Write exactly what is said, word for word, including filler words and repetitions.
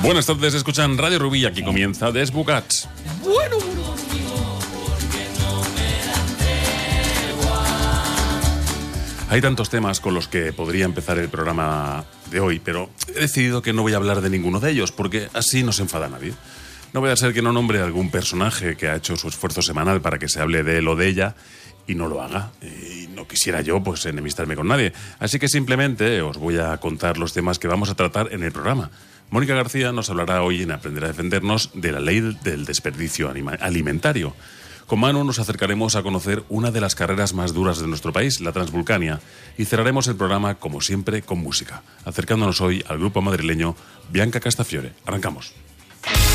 Buenas tardes, escuchan Radio Rubí y aquí comienza Desbocats. Bueno, Hay tantos temas con los que podría empezar el programa de hoy, pero he decidido que no voy a hablar de ninguno de ellos, porque así no se enfada nadie. No voy a ser que no nombre a algún personaje que ha hecho su esfuerzo semanal para que se hable de él o de ella y no lo haga. Y no quisiera yo pues enemistarme con nadie. Así que simplemente os voy a contar los temas que vamos a tratar en el programa. Mónica García nos hablará hoy en Aprender a Defendernos de la ley del desperdicio anima- alimentario. Con Manu nos acercaremos a conocer una de las carreras más duras de nuestro país, la Transvulcania, y cerraremos el programa, como siempre, con música, acercándonos hoy al grupo madrileño Bianca Castafiore. Arrancamos.